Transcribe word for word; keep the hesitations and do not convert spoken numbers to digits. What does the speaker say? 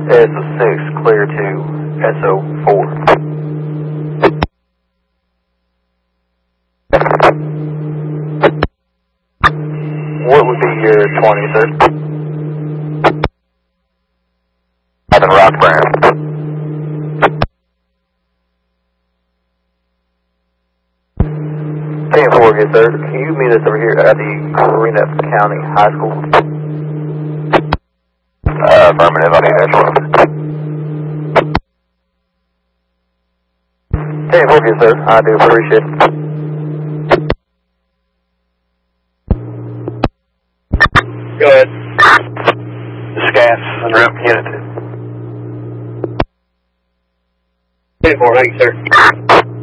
S O six, clear to S O four. What would be your twenty, sir? Ivan Rock Brown. ten four, yes sir. Can you meet us over here at the Corina County High School? Uh, affirmative, I need that. ten four, yes sir. I do appreciate it. Go ahead. Scan en route unit. ten four, thank you sir.